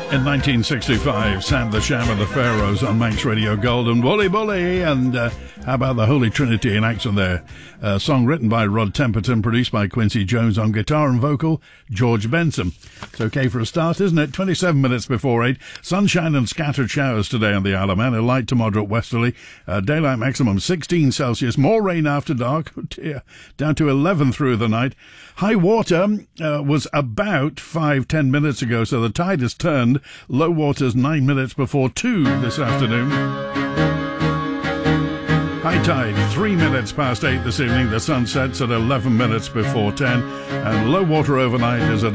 In 1965, Sam the Sham and the Pharaohs on Manx Radio Gold and Wooly Bully. And how about the Holy Trinity in action there? A song written by Rod Temperton, produced by Quincy Jones, on guitar and vocal, George Benson. It's okay for a start, isn't it? 27 minutes before 8. Sunshine and scattered showers today on the Isle of Man. A light to moderate westerly. Daylight maximum 16 Celsius. More rain after dark. Oh dear. Down to 11 through the night. High water was about 5-10 minutes ago, so the tide has turned. Low water's 9 minutes before 2 this afternoon. High tide 3 minutes past 8 this evening. The sun sets at 11 minutes before 10, and low water overnight is at